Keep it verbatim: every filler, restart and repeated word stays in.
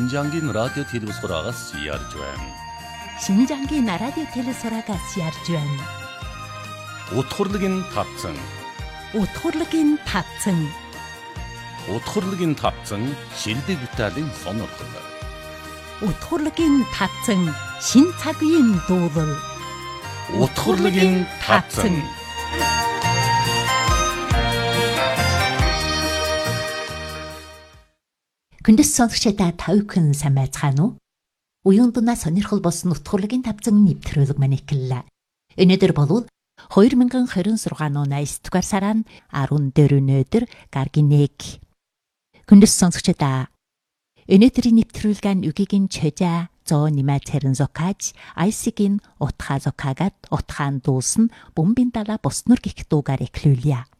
신장긴 라디오 텔레비소라가 씨알주엔 신장긴 라디오 텔레비소라가 씨알주엔 오토르긴 탑승 오토르긴 탑승 오토르긴 탑승 실대부타된 선언을 오토르긴 탑승 신차그인 도들 오토르긴 탑승 Күндэс сонсогчдаа тавхан сайн байцгаана уу? Уян дунаа сонирхол болсон утгуулагийн тавцан нэвтрүүлэг маань эхэллээ. Өнөөдөр бол two thousand twenty-six оны ninth дугаар сарын fourth өнөөдөр гаргийн нэг. Күндэс сонсогчдаа өнөөдрийн нэвтрүүлгийн үгийн чөжа зоо нимаа царин зокаж айсигийн утха зокагаад утхаан дуулсан бомбин дала боснор гих дуугаар эхлүүлье.